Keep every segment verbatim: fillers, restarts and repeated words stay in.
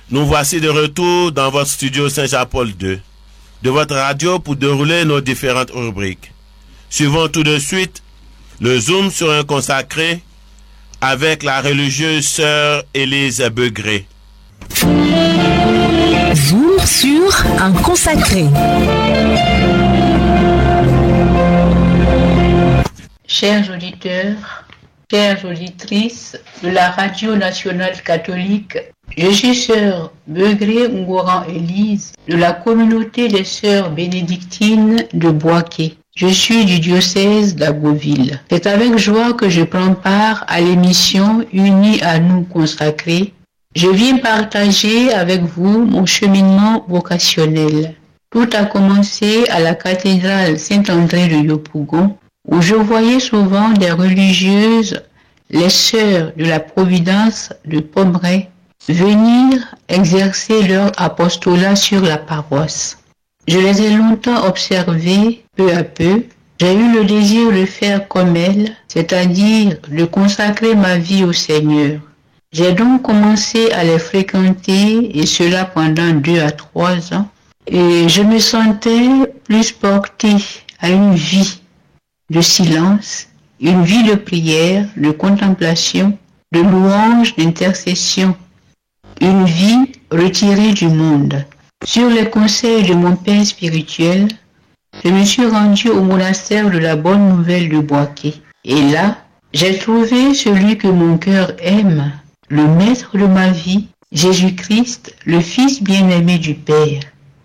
Nous voici de retour dans votre studio Saint-Jean-Paul deux, de votre radio pour dérouler nos différentes rubriques. Suivons tout de suite le zoom sur un consacré avec la religieuse sœur Élise Begré. Zoom sur un consacré. Chers auditeurs, chères auditrices de la Radio Nationale Catholique, je suis sœur Begré Ngouran Élise de la communauté des sœurs bénédictines de Boaké. Je suis du diocèse d'Abbeville. C'est avec joie que je prends part à l'émission Unis à nous consacrés. Je viens partager avec vous mon cheminement vocationnel. Tout a commencé à la cathédrale Saint-André de Yopougon, où je voyais souvent des religieuses, les sœurs de la Providence de Pomeray, venir exercer leur apostolat sur la paroisse. Je les ai longtemps observées, peu à peu. J'ai eu le désir de faire comme elles, c'est-à-dire de consacrer ma vie au Seigneur. J'ai donc commencé à les fréquenter, et cela pendant deux à trois ans, et je me sentais plus portée à une vie de silence, une vie de prière, de contemplation, de louange, d'intercession, une vie retirée du monde. Sur les conseils de mon père spirituel, je me suis rendue au monastère de la Bonne Nouvelle de Boaké. Et là, j'ai trouvé celui que mon cœur aime, le maître de ma vie, Jésus-Christ, le Fils bien-aimé du Père.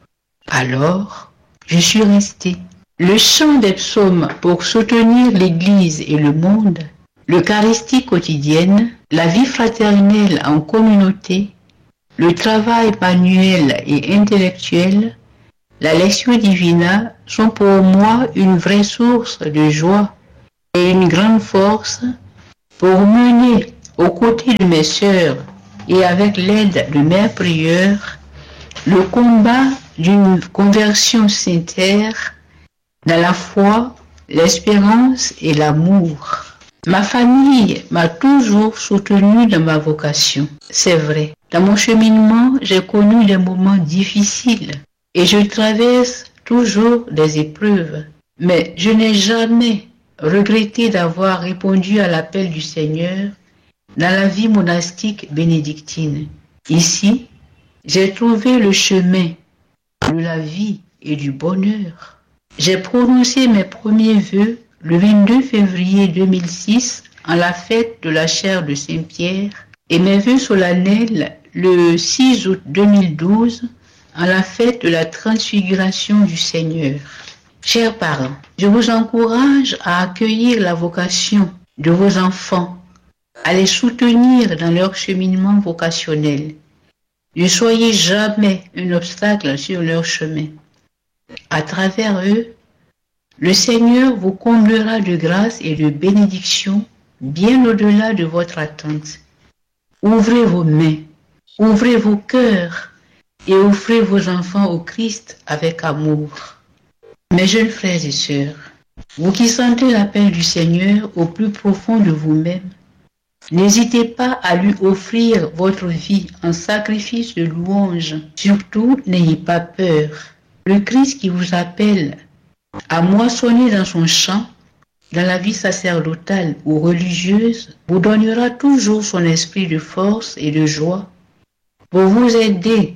Alors, je suis restée. Le chant des psaumes pour soutenir l'Église et le monde, l'Eucharistie quotidienne, la vie fraternelle en communauté, le travail manuel et intellectuel, la Lectio Divina sont pour moi une vraie source de joie et une grande force pour mener aux côtés de mes sœurs et avec l'aide de mes prieurs le combat d'une conversion sincère dans la foi, l'espérance et l'amour. Ma famille m'a toujours soutenue dans ma vocation, c'est vrai. Dans mon cheminement, j'ai connu des moments difficiles et je traverse toujours des épreuves. Mais je n'ai jamais regretté d'avoir répondu à l'appel du Seigneur dans la vie monastique bénédictine. Ici, j'ai trouvé le chemin de la vie et du bonheur. J'ai prononcé mes premiers vœux le vingt-deux février deux mille six en la fête de la chaire de Saint-Pierre et mes vœux solennels le six août deux mille douze en la fête de la transfiguration du Seigneur. Chers parents, je vous encourage à accueillir la vocation de vos enfants, à les soutenir dans leur cheminement vocationnel. Ne soyez jamais un obstacle sur leur chemin. À travers eux, le Seigneur vous comblera de grâce et de bénédictions bien au-delà de votre attente. Ouvrez vos mains, ouvrez vos cœurs et offrez vos enfants au Christ avec amour. Mes jeunes frères et sœurs, vous qui sentez l'appel du Seigneur au plus profond de vous-même, n'hésitez pas à lui offrir votre vie en sacrifice de louange. Surtout, n'ayez pas peur. Le Christ qui vous appelle à moissonner dans son champ, dans la vie sacerdotale ou religieuse, vous donnera toujours son esprit de force et de joie pour vous aider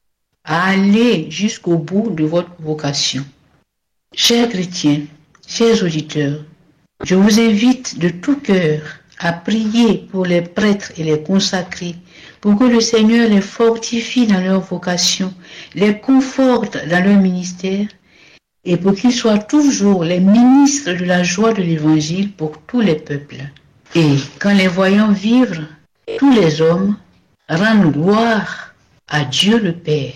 à aller jusqu'au bout de votre vocation. Chers chrétiens, chers auditeurs, je vous invite de tout cœur à prier pour les prêtres et les consacrés, pour que le Seigneur les fortifie dans leur vocation, les conforte dans leur ministère, et pour qu'ils soient toujours les ministres de la joie de l'Évangile pour tous les peuples. Et qu'en les voyant vivre, tous les hommes rendent gloire à Dieu le Père,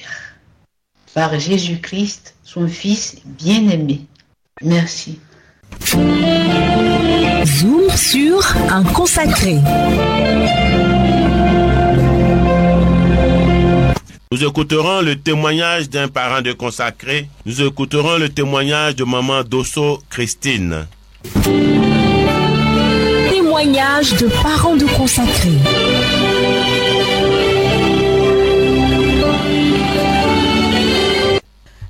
par Jésus-Christ, son Fils bien-aimé. Merci. Zoom sur un consacré. Nous écouterons le témoignage d'un parent de consacré. Nous écouterons le témoignage de maman Dosso Christine. Témoignage de parents de consacrés.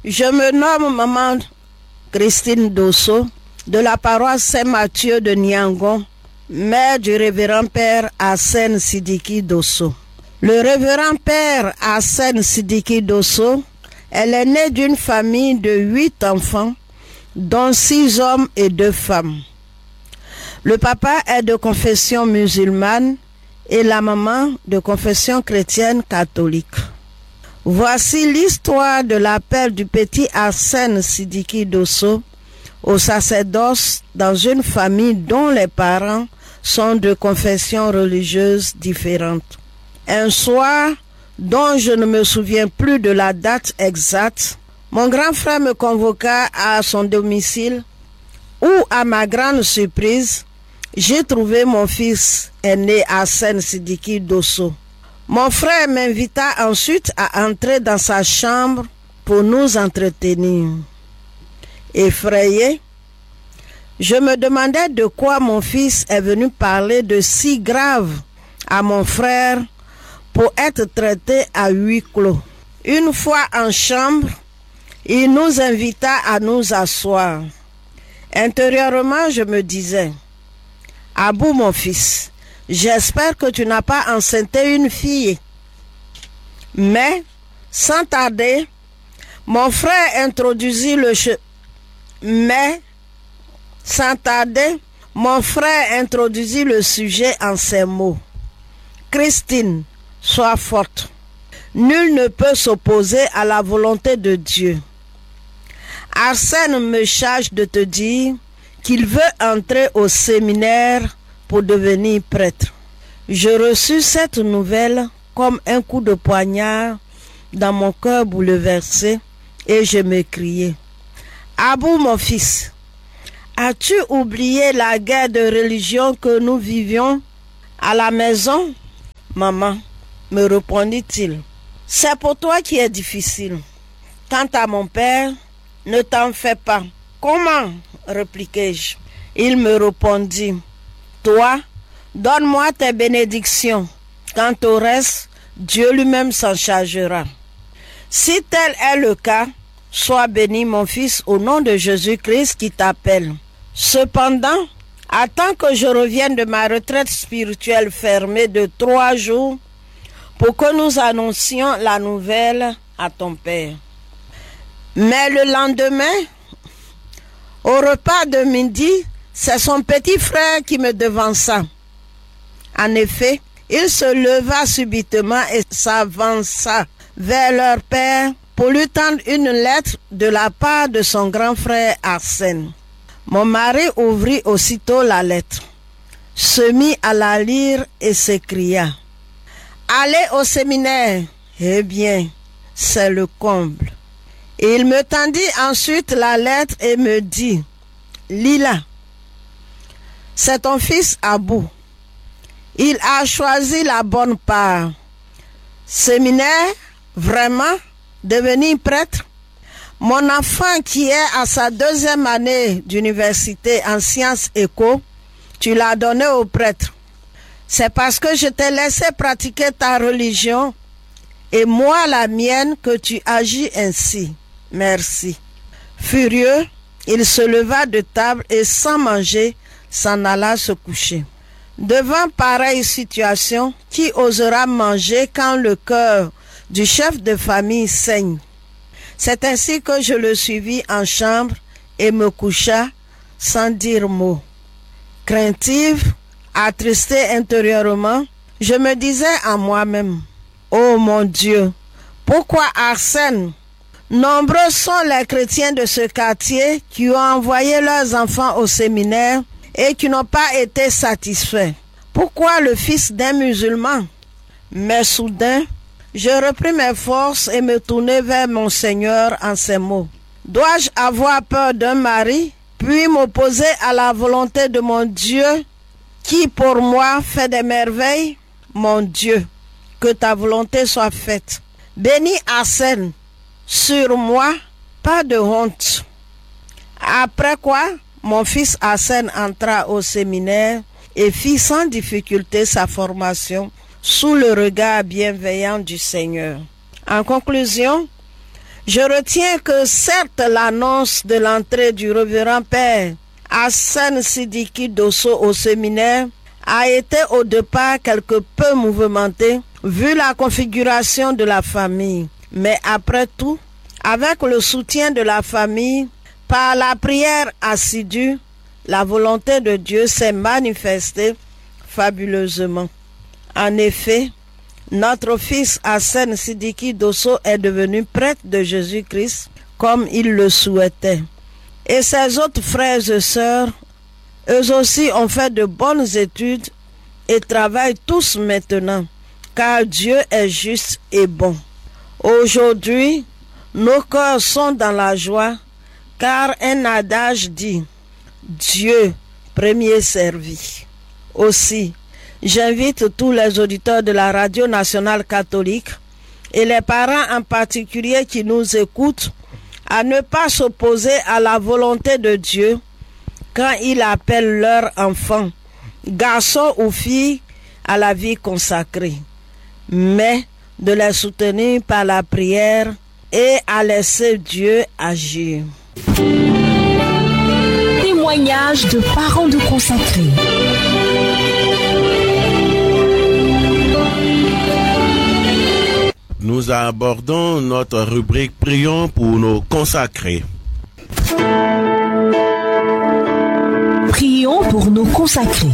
Je me nomme Maman Christine Dosso, de la paroisse Saint-Mathieu de Niangon, mère du révérend père Hassan Sidiki Dosso. Le révérend père Hassan Sidiki Dosso, elle est née d'une famille de huit enfants, dont six hommes et deux femmes. Le papa est de confession musulmane et la maman de confession chrétienne catholique. Voici l'histoire de l'appel du petit Hassan Sidiki Dosso au sacerdoce dans une famille dont les parents sont de confessions religieuses différentes. Un soir, dont je ne me souviens plus de la date exacte, mon grand frère me convoqua à son domicile où, à ma grande surprise, j'ai trouvé mon fils aîné Hassan Sidiki Dosso. Mon frère m'invita ensuite à entrer dans sa chambre pour nous entretenir. Effrayé, je me demandais de quoi mon fils est venu parler de si grave à mon frère pour être traité à huis clos. Une fois en chambre, il nous invita à nous asseoir. Intérieurement, je me disais, « Abou, mon fils, j'espère que tu n'as pas enceinté une fille. » Mais, sans tarder, mon frère introduisit le che... Mais, sans tarder, mon frère introduisit le sujet en ces mots. « Christine, sois forte. Nul ne peut s'opposer à la volonté de Dieu. Arsène me charge de te dire qu'il veut entrer au séminaire pour devenir prêtre. » Je reçus cette nouvelle comme un coup de poignard dans mon cœur bouleversé et je m'écriai, « Abou, mon fils, as-tu oublié la guerre de religion que nous vivions à la maison? » « Maman, me répondit-il, c'est pour toi qui est difficile. Quant à mon père, ne t'en fais pas. Comment? Répliquai-je. Il me répondit, toi, donne-moi tes bénédictions. Quant au reste, Dieu lui-même s'en chargera. Si tel est le cas, sois béni, mon fils, au nom de Jésus-Christ qui t'appelle. Cependant, attends que je revienne de ma retraite spirituelle fermée de trois jours pour que nous annoncions la nouvelle à ton père. Mais le lendemain, au repas de midi, c'est son petit frère qui me devança. En effet, il se leva subitement et s'avança vers leur père pour lui tendre une lettre de la part de son grand frère Arsène. Mon mari ouvrit aussitôt la lettre, se mit à la lire et s'écria, « Allez au séminaire, eh bien, c'est le comble. » Et il me tendit ensuite la lettre et me dit, « Lis-la. C'est ton fils Abou. Il a choisi la bonne part. Séminaire, vraiment, devenir prêtre? Mon enfant qui est à sa deuxième année d'université en sciences éco, tu l'as donné au prêtre. C'est parce que je t'ai laissé pratiquer ta religion et moi la mienne que tu agis ainsi. Merci. » Furieux, il se leva de table et sans manger, s'en alla se coucher. Devant pareille situation, qui osera manger quand le cœur du chef de famille saigne? C'est ainsi que je le suivis en chambre et me coucha sans dire mot. Craintive, attristée intérieurement, je me disais en moi-même, « Oh mon Dieu, pourquoi Arsène? Nombreux sont les chrétiens de ce quartier qui ont envoyé leurs enfants au séminaire et qui n'ont pas été satisfaits. Pourquoi le fils d'un musulman? » Mais soudain, je repris mes forces et me tournai vers mon Seigneur en ces mots. Dois-je avoir peur d'un mari, puis m'opposer à la volonté de mon Dieu, qui pour moi fait des merveilles? Mon Dieu, que ta volonté soit faite. Bénis Arsène, sur moi, pas de honte. Après quoi, mon fils Arsène entra au séminaire et fit sans difficulté sa formation sous le regard bienveillant du Seigneur. En conclusion, Je retiens que certes l'annonce de l'entrée du révérend père Hassan Sidiki Dosso au séminaire a été au départ quelque peu mouvementée vu la configuration de la famille. Mais après tout, avec le soutien de la famille, par la prière assidue, la volonté de Dieu s'est manifestée fabuleusement. En effet, notre fils Hassan Sidiki Dosso est devenu prêtre de Jésus-Christ comme il le souhaitait. Et ses autres frères et sœurs, eux aussi ont fait de bonnes études et travaillent tous maintenant, car Dieu est juste et bon. Aujourd'hui, nos cœurs sont dans la joie, car un adage dit « Dieu premier servi ». Aussi, j'invite tous les auditeurs de la Radio Nationale Catholique et les parents en particulier qui nous écoutent à ne pas s'opposer à la volonté de Dieu quand il appelle leurs enfants, garçons ou filles, à la vie consacrée, mais de les soutenir par la prière et à laisser Dieu agir. Témoignage de parents de consacrés. Nous abordons notre rubrique Prions pour nos consacrés. Prions pour nos consacrés.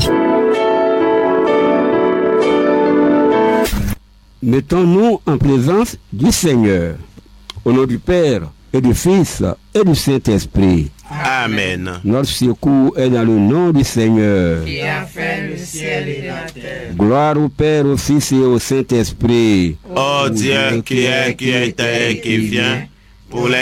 Mettons-nous en présence du Seigneur. Au nom du Père et du Fils et du Saint-Esprit. Amen. Notre secours est dans le nom du Seigneur, qui a fait le ciel et la terre. Gloire au Père, au Fils et au Saint-Esprit. Ô Dieu qui est, qui était et qui vient, pour les